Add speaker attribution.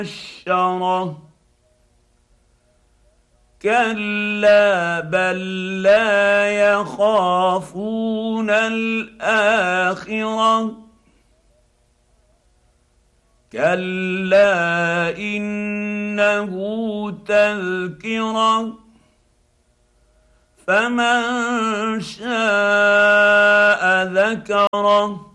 Speaker 1: الشرة كلا بل لا يخافون الآخرة كلا إنه تذكرة فمن شاء ذكره